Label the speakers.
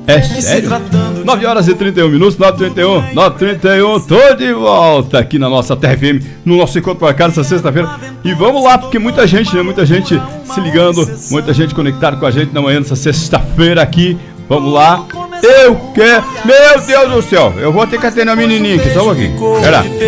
Speaker 1: É sério? 9 horas e 31 minutos, 9h31, tô de volta aqui na nossa Terra FM, no nosso encontro marcado essa sexta-feira. E vamos lá, porque muita gente, né? Muita gente se ligando, muita gente conectada com a gente na manhã dessa sexta-feira aqui. Vamos lá. Eu quero... Meu Deus do céu, eu vou ter que atender a menininha aqui, só um pouquinho. Pera.